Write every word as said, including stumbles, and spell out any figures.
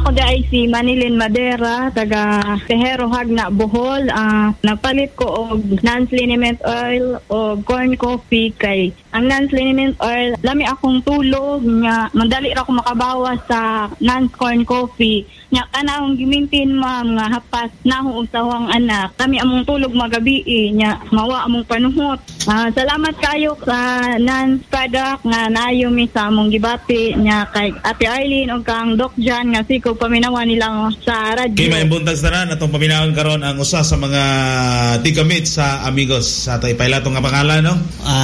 Ako dai si Manilin Madera, taga Tejero Hagna, Bohol. Uh, nagpalit ko og non-liniment oil o corn coffee kay ang non-liniment oil, lami akong tulog nga madali ra ko makabawas sa non-corn coffee. Nya kana akong gimintin ma'am nga hapas na akong usawang anak. Kami among tulog magabi eh, nya mawa among panuhot. Uh, salamat kayo sa non-product nga nayo mi sa among gibati nya kay Ate Arlene og kang Doc Jan nga siko paminawan nila sa radyo. Kay may buntag tanan atong paminawon karon ang usa sa mga tigamit sa amigos sa tay pailatong nga pangalan no. Uh,